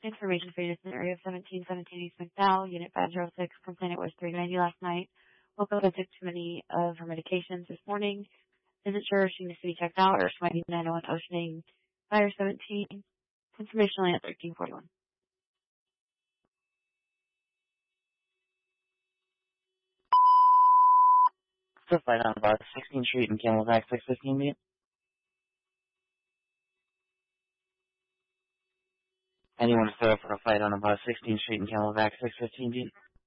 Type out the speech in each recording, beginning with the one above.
Information for you in area of 1717 East McDowell, Unit 506. Complainant was 390 last night. Woke up and took too many of her medications this morning. Isn't sure if she needs to be checked out or she might need 901 Oceaning Fire 17. Information only at 1341. Still fight on about 16th Street in Camelback 615 beat. Anyone set up for a fight on about 16th Street in Camelback 615 beat?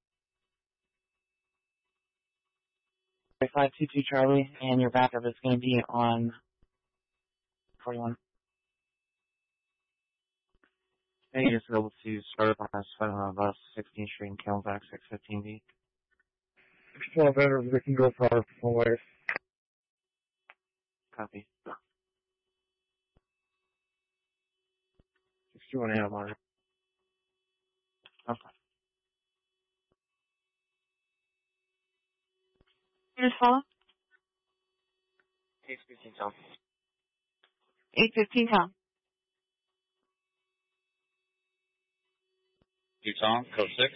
522 Charlie, and your backup is going to be on 41. Hey, you just able to start up on this fight on about 16th Street in Camelback 615 beat. 12 veterans, we can go for our full wave. Copy. 61 AM on it. Okay. You just follow? 815 Tom. 815 Tom. Tom, code 6.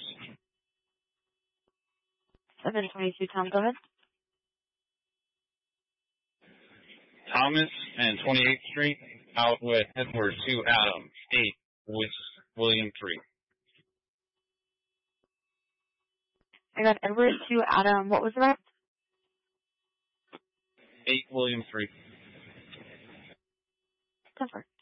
722 Tom, go ahead. Thomas and 28th Street, out with Edward 2 Adam, 8 with William 3. I got Edward 2 Adam. What was the rest? 8 William 3. Confirm.